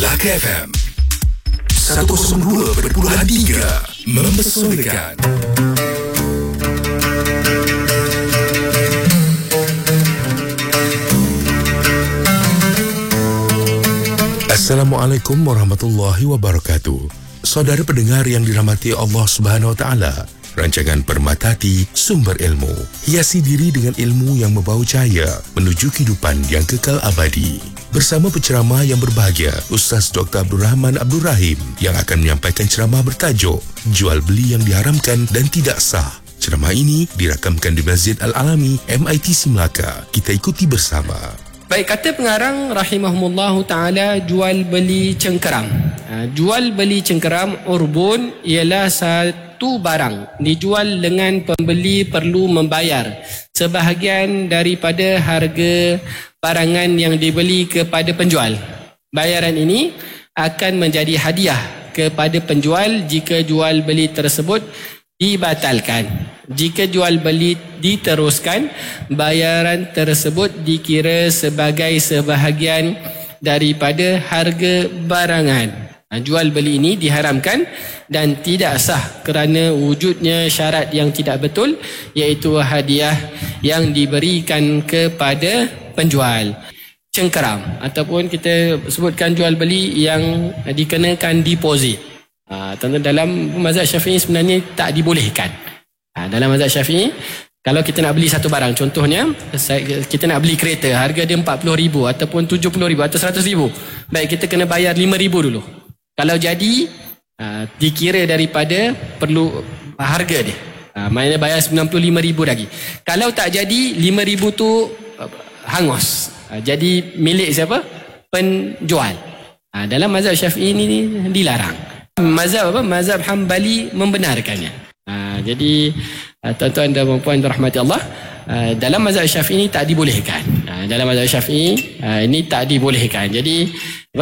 Laka FM 102.3 mempersonakan. Assalamualaikum warahmatullahi wabarakatuh. Saudara pendengar yang dirahmati Allah Subhanahu wa taala, rancangan Permata Hati Sumber Ilmu, hiasi diri dengan ilmu yang membau cahaya menuju kehidupan yang kekal abadi. Bersama penceramah yang berbahagia, Ustaz Dr. Abdul Rahman Abdul Rahim, yang akan menyampaikan ceramah bertajuk Jual Beli yang Diharamkan dan Tidak Sah. Ceramah ini dirakamkan di Masjid Al-Alami, MITC Melaka. Kita ikuti bersama. Baik, kata pengarang rahimahumullahu ta'ala, jual beli cengkeram. Jual beli cengkeram urbun ialah satu barang dijual dengan pembeli perlu membayar sebahagian daripada harga barangan yang dibeli kepada penjual. Bayaran ini akan menjadi hadiah kepada penjual jika jual beli tersebut dibatalkan. Jika jual beli diteruskan, bayaran tersebut dikira sebagai sebahagian daripada harga barangan. Jual beli ini diharamkan dan tidak sah kerana wujudnya syarat yang tidak betul, iaitu hadiah yang diberikan kepada penjual. Cengkeram ataupun kita sebutkan jual beli yang dikenakan deposit. Dalam mazhab Syafi'i sebenarnya tak dibolehkan. Dalam mazhab Syafi'i, kalau kita nak beli satu barang, contohnya kita nak beli kereta, harga dia RM40,000 ataupun RM70,000 atau RM100,000. Baik, kita kena bayar RM5,000 dulu. Kalau jadi, dikira daripada perlu harga dia. Maknanya bayar RM95,000 lagi. Kalau tak jadi, RM5,000 tu hangus. Jadi milik siapa? Penjual. Dalam mazhab Syafi'i ini dilarang. Mazhab apa? Mazhab Hambali membenarkannya. Jadi tuan-tuan dan puan-puan dirahmati Allah, dalam mazhab Syafi'i ini tak dibolehkan. Dalam mazhab Syafi'i ini tak dibolehkan. Jadi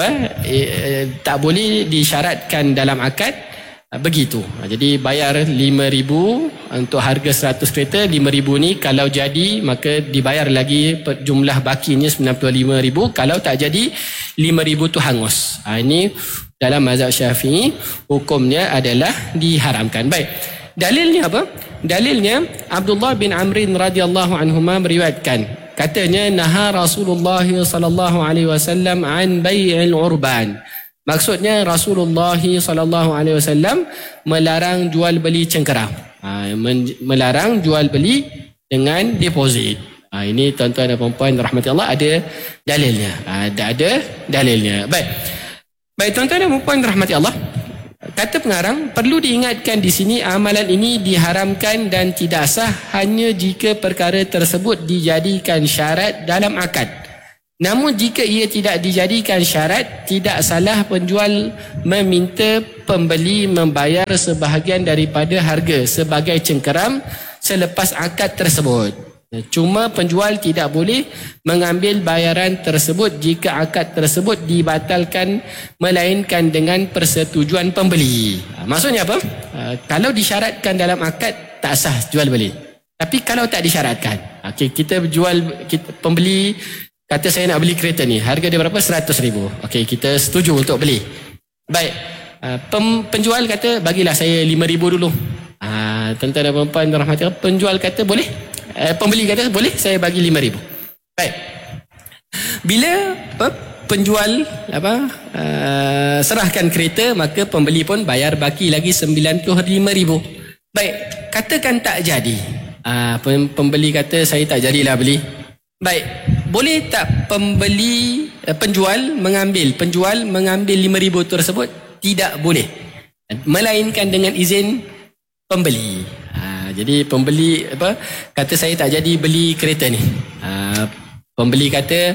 tak boleh disyaratkan dalam akad begitu. Jadi bayar RM5,000 untuk harga 100 kereta, RM5,000 ni kalau jadi maka dibayar lagi jumlah bakinya RM95,000. Kalau tak jadi, RM5,000 tu hangus. Ini dalam mazhab Syafi'i hukumnya adalah diharamkan. Baik, dalilnya apa? Dalilnya Abdullah bin Amrin radhiyallahu anhuma meriwayatkan, katanya naha Rasulullah sallallahu alaihi wasallam an bai'il urban. Maksudnya Rasulullah sallallahu alaihi wasallam melarang jual beli cengkeram. Melarang jual beli dengan deposit. Ini tuan-tuan dan puan-puan rahmati Allah, ada dalilnya. Ada dalilnya. Baik, tuan-tuan dan puan rahmati Allah, kata pengarang, perlu diingatkan di sini amalan ini diharamkan dan tidak sah hanya jika perkara tersebut dijadikan syarat dalam akad. Namun jika ia tidak dijadikan syarat, tidak salah penjual meminta pembeli membayar sebahagian daripada harga sebagai cengkeram selepas akad tersebut. Cuma penjual tidak boleh mengambil bayaran tersebut jika akad tersebut dibatalkan melainkan dengan persetujuan pembeli. Maksudnya apa? Kalau disyaratkan dalam akad, tak sah jual beli. Tapi kalau tak disyaratkan, kita pembeli kata saya nak beli kereta ni, harga dia berapa? RM100,000. Kita setuju untuk beli. Baik, penjual kata bagilah saya RM5,000 dulu. Tuan-tuan dan puan-puan rahmati Allah, penjual kata boleh. Pembeli kata boleh, saya bagi RM5,000. Baik. Bila penjual serahkan kereta, maka pembeli pun bayar baki lagi RM95,000. Baik, katakan tak jadi. Pembeli kata saya tak jadilah beli. Baik, boleh tak penjual mengambil RM5,000 tersebut? Tidak boleh, melainkan dengan izin pembeli. Jadi pembeli kata saya tak jadi beli kereta ni. Pembeli kata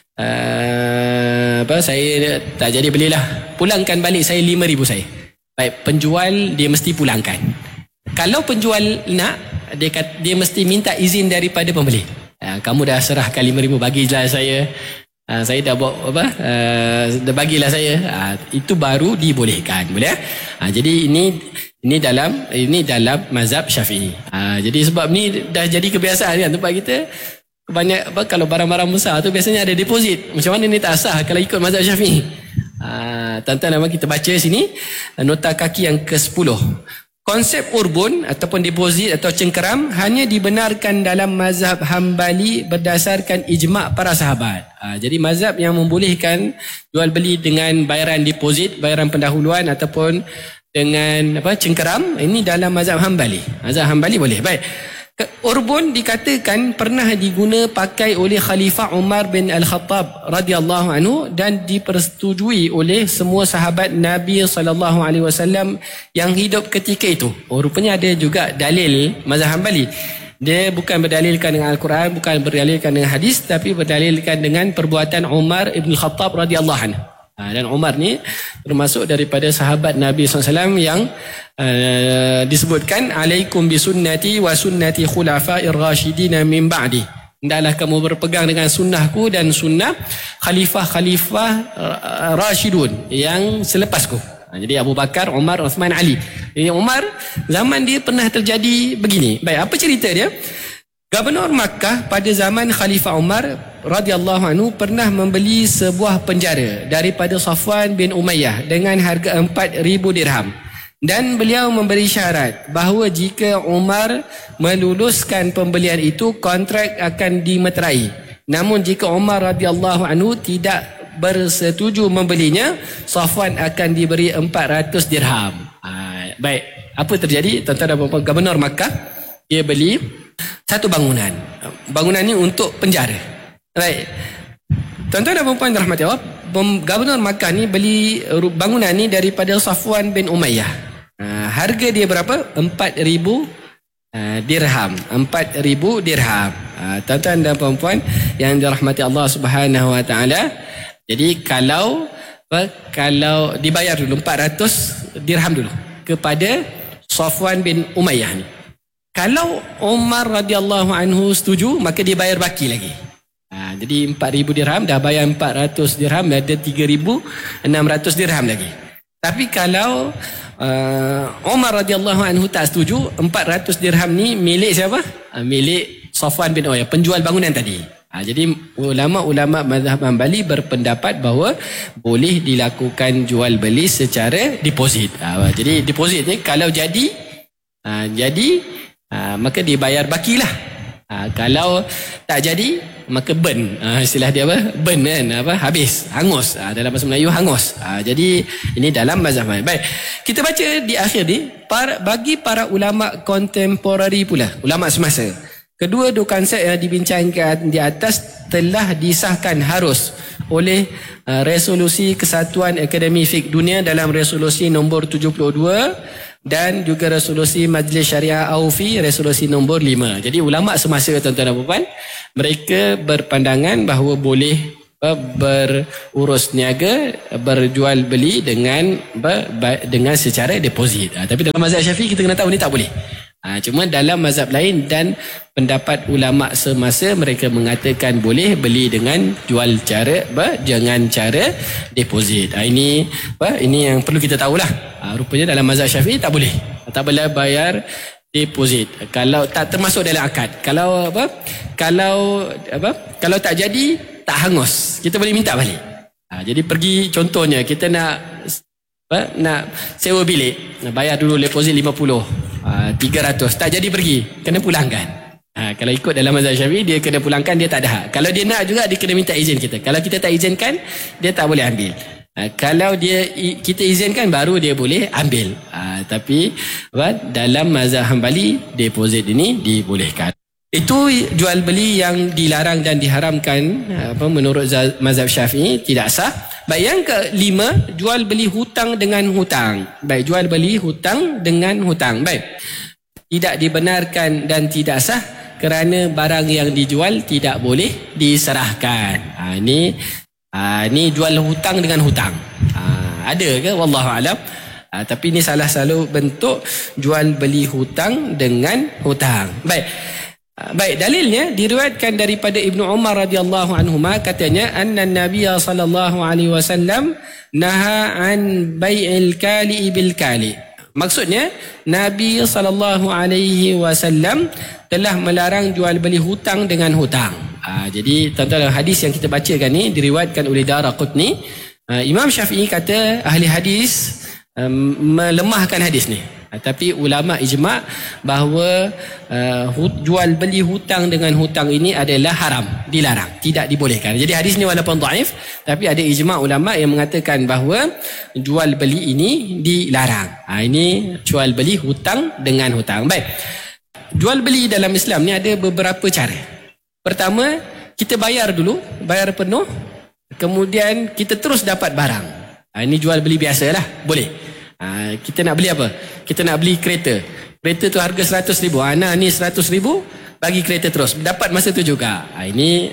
saya tak jadi belilah, pulangkan balik saya RM5,000 saya. Baik, penjual dia mesti pulangkan. Kalau penjual nak, dia mesti minta izin daripada pembeli. Kamu dah serahkan RM5,000, bagilah saya. Saya dah buat bagilah saya. Itu baru dibolehkan, boleh? Jadi ini dalam mazhab Syafi'i. Jadi sebab ni dah jadi kebiasaan kan tempat kita. Banyak kalau barang-barang besar tu biasanya ada deposit. Macam mana ni tak sah kalau ikut mazhab Syafi'i? Tuan-tuan, kita baca sini nota kaki yang ke-10. Konsep urbun ataupun deposit atau cengkeram hanya dibenarkan dalam mazhab Hambali berdasarkan ijma' para sahabat. Jadi mazhab yang membolehkan jual beli dengan bayaran deposit, bayaran pendahuluan ataupun dengan cengkeram, ini dalam mazhab Hambali. Mazhab Hambali boleh. Baik. Urbun dikatakan pernah diguna pakai oleh Khalifah Umar bin Al-Khattab radhiyallahu anhu dan dipersetujui oleh semua sahabat Nabi SAW yang hidup ketika itu. Rupanya ada juga dalil mazhab Hambali. Dia bukan berdalilkan dengan Al-Quran, bukan berdalilkan dengan hadis, tapi berdalilkan dengan perbuatan Umar bin Al-Khattab radhiyallahu anhu. Dan Umar ni termasuk daripada sahabat Nabi SAW yang disebutkan alaikum bisunnati wa sunnati khulafa'ir rasyidina min ba'di. Hendaklah kamu berpegang dengan sunnahku dan sunnah khalifah-khalifah rasyidun yang selepasku. Jadi Abu Bakar, Umar, Uthman, Ali. Jadi Umar zaman dia pernah terjadi begini. Baik, apa cerita dia? Gubernur Makkah pada zaman Khalifah Umar radhiyallahu anhu pernah membeli sebuah penjara daripada Safwan bin Umayyah dengan harga 4,000 dirham. Dan beliau memberi syarat bahawa jika Umar meluluskan pembelian itu, kontrak akan dimeterai. Namun jika Umar radhiyallahu anhu tidak bersetuju membelinya, Safwan akan diberi 400 dirham. Baik, apa terjadi? Tuan-tuan dan puan-puan, Gubernur Makkah dia beli satu bangunan. Bangunan ini untuk penjara. Baik. Tuan-tuan dan puan-puan rahmati Allah, Gubernur Makkah ni beli bangunan ni daripada Safwan bin Umayyah. Harga dia berapa? 4,000 dirham. 4,000 dirham. Tuan-tuan dan puan-puan yang dirahmati Allah Subhanahu wa taala. Jadi kalau dibayar dulu 400 dirham dulu kepada Safwan bin Umayyah ni. Kalau Umar radhiyallahu anhu setuju, maka dia bayar baki lagi. Jadi 4,000 dirham, dah bayar 400 dirham, ada 3,600 dirham lagi. Tapi kalau Umar radhiyallahu anhu tak setuju, 400 dirham ni milik siapa? Milik Safwan bin Umayyah, penjual bangunan tadi. Jadi ulama-ulama mazhab Hambali berpendapat bahawa boleh dilakukan jual beli secara deposit. Jadi deposit ni kalau jadi maka dibayar bakilah. Kalau tak jadi maka burn. Istilah dia apa? Burn kan? Habis, hangus. Dalam bahasa Melayu hangus. Jadi ini dalam mazhab Hambali. Baik, kita baca di akhir ni, bagi para ulama kontemporari pula, ulama semasa, kedua konsep yang dibincangkan di atas telah disahkan harus oleh resolusi Kesatuan Akademi Fiqh Dunia dalam resolusi nombor 72 dan juga resolusi Majlis Syariah Aufi resolusi nombor 5. Jadi ulama semasa, tuan-tuan dan puan-puan, mereka berpandangan bahawa boleh berurus niaga, berjual beli dengan secara deposit. Tapi dalam mazhab Syafi'i kita kena tahu ni tak boleh. Cuma dalam mazhab lain dan pendapat ulama semasa, mereka mengatakan boleh beli dengan jual dengan cara deposit. Ini yang perlu kita tahulah. Rupanya dalam mazhab Syafi'i tak boleh bayar deposit kalau tak termasuk dalam akad. Kalau tak jadi, tak hangus, kita boleh minta balik. Jadi pergi, contohnya kita nak sewa bilik, bayar dulu deposit 50, 300, tak jadi pergi, kena pulangkan. Kalau ikut dalam mazhab Syafi'i, dia kena pulangkan, dia tak ada hak. Kalau dia nak juga, dia kena minta izin kita. Kalau kita tak izinkan, dia tak boleh ambil. Kalau kita izinkan, baru dia boleh ambil. Tapi dalam mazhab Hambali, deposit ini dibolehkan. Itu jual beli yang dilarang dan diharamkan menurut mazhab Syafi'i, tidak sah. Baik, yang kelima, jual beli hutang dengan hutang. Baik, jual beli hutang dengan hutang. Baik, tidak dibenarkan dan tidak sah kerana barang yang dijual tidak boleh diserahkan. Ini jual hutang dengan hutang. Ada ke? Wallahu alam. Tapi ini salah satu bentuk jual beli hutang dengan hutang. Baik, dalilnya diriwayatkan daripada Ibnu Umar radhiyallahu anhuma, katanya anna Nabi sallallahu alaihi wasallam naha an bai'il kali bil kali. Maksudnya Nabi sallallahu alaihi wasallam telah melarang jual beli hutang dengan hutang. Jadi tuan-tuan, hadis yang kita bacakan ni diriwayatkan oleh Daraqutni Imam Syafi'i kata ahli hadis melemahkan hadis ni. Tapi ulama ijma' bahawa jual beli hutang dengan hutang ini adalah haram, dilarang, tidak dibolehkan. Jadi hadis ni walaupun dhaif, tapi ada ijma' ulama yang mengatakan bahawa jual beli ini dilarang. Ini jual beli hutang dengan hutang. Baik. Jual beli dalam Islam ni ada beberapa cara. Pertama, kita bayar dulu, bayar penuh, kemudian kita terus dapat barang. Ini jual beli biasalah, boleh. Kita nak beli apa? Kita nak beli kereta. Kereta tu harga 100,000. Ni 100,000, bagi kereta terus. Dapat masa tu juga. Ini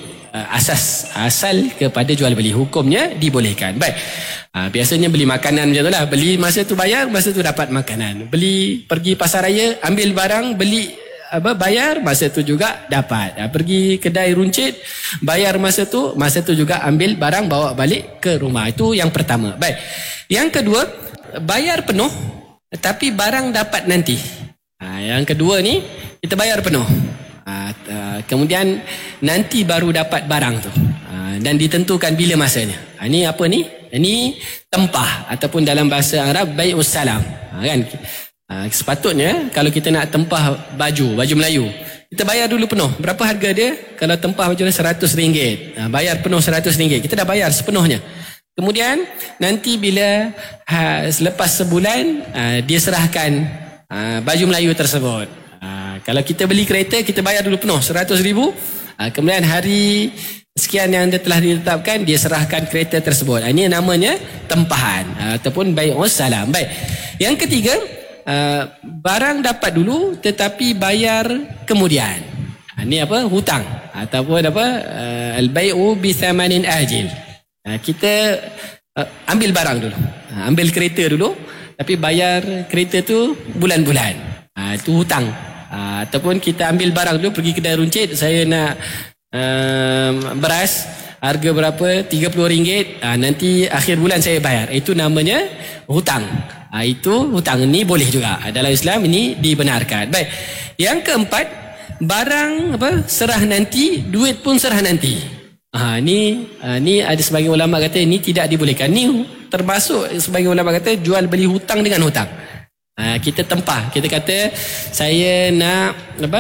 asal kepada jual beli. Hukumnya dibolehkan. Baik. Biasanya beli makanan macam tu lah. Beli masa tu bayar, masa tu dapat makanan. Beli, pergi pasar raya, ambil barang, beli bayar, masa tu juga dapat. Pergi kedai runcit, bayar masa tu juga ambil barang, bawa balik ke rumah. Itu yang pertama. Baik. Yang kedua, bayar penuh tapi barang dapat nanti. Yang kedua ni, kita bayar penuh, kemudian nanti baru dapat barang tu, dan ditentukan bila masanya. Ini apa ni? Ini tempah, ataupun dalam bahasa Arab bai'us salam, kan? Sepatutnya kalau kita nak tempah baju Melayu, kita bayar dulu penuh. Berapa harga dia? Kalau tempah baju RM100, bayar penuh RM100, kita dah bayar sepenuhnya. Kemudian nanti bila selepas sebulan dia serahkan baju Melayu tersebut. Kalau kita beli kereta, kita bayar dulu penuh RM100,000. Kemudian hari sekian yang telah ditetapkan, dia serahkan kereta tersebut. Ini namanya tempahan ataupun bai'us salam. Baik. Yang ketiga, barang dapat dulu tetapi bayar kemudian. Ini apa? Hutang ataupun apa? Al-bai'u bi thamanin ajil. Kita ambil barang dulu, ambil kereta dulu, tapi bayar kereta tu bulan-bulan. Itu hutang. Ataupun kita ambil barang dulu, pergi kedai runcit, saya nak beras harga berapa? RM30. Nanti akhir bulan saya bayar. Itu namanya hutang. Itu hutang, ini boleh juga. Dalam Islam ini dibenarkan. Baik. Yang keempat, barang serah nanti, duit pun serah nanti. Ni ada sebagian ulama kata ini tidak dibolehkan. Ni termasuk sebagian ulama kata jual beli hutang dengan hutang. Kita tempah, kita kata saya nak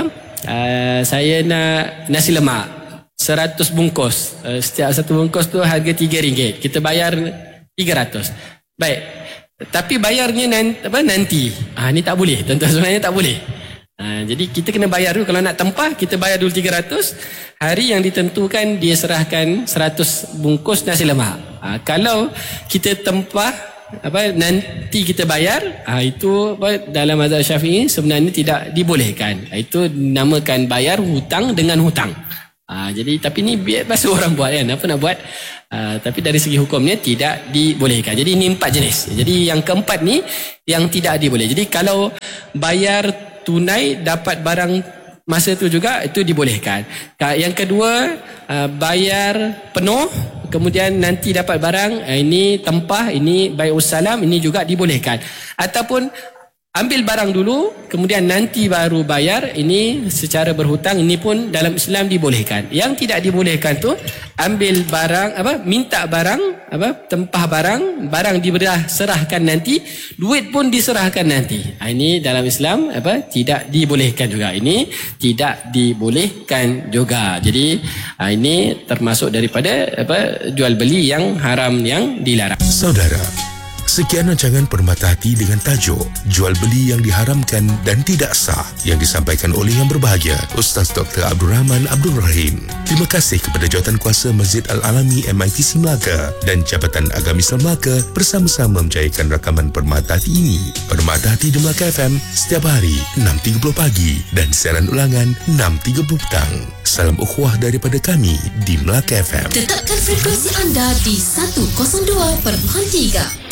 saya nak nasi lemak 100 bungkus. Setiap satu bungkus tu harga RM3. Kita bayar 300. Baik. Tapi bayarnya nanti. Ni tak boleh. Tuan-tuan, sebenarnya tak boleh. Jadi kita kena bayar dulu. Kalau nak tempah, kita bayar dulu 300. Hari yang ditentukan dia serahkan 100 bungkus nasi lemak. Kalau kita tempah nanti kita bayar, itu dalam mazhab Syafi'i sebenarnya tidak dibolehkan. Itu namakan bayar hutang dengan hutang. Jadi tapi ni biasa orang buat, kan? Apa nak buat? Tapi dari segi hukumnya tidak dibolehkan. Jadi ini 4 jenis. Jadi yang keempat ni yang tidak diboleh. Jadi kalau bayar tunai dapat barang masa tu juga, itu dibolehkan. Yang kedua, bayar penuh kemudian nanti dapat barang, ini tempah, ini bai'us salam, ini juga dibolehkan. Ataupun ambil barang dulu kemudian nanti baru bayar, ini secara berhutang, ini pun dalam Islam dibolehkan. Yang tidak dibolehkan tu ambil barang, minta barang, tempah barang diberah serahkan nanti, duit pun diserahkan nanti. Ini dalam Islam tidak dibolehkan juga. Ini tidak dibolehkan juga. Jadi ini termasuk daripada jual beli yang haram, yang dilarang. Saudara, sekian rancangan Permata Hati dengan tajuk Jual Beli yang Diharamkan dan Tidak Sah yang disampaikan oleh yang berbahagia Ustaz Dr. Abdul Rahman Abdul Rahim. Terima kasih kepada Jawatankuasa Masjid Al-Alami MITC Melaka dan Jabatan Agamis Melaka bersama-sama menjayakan rakaman Permata Hati ini. Permata Hati di Melaka FM setiap hari 6.30 pagi dan siaran ulangan 6.30 petang. Salam ukhuwah daripada kami di Melaka FM. Tetapkan frekuensi anda di 102.3.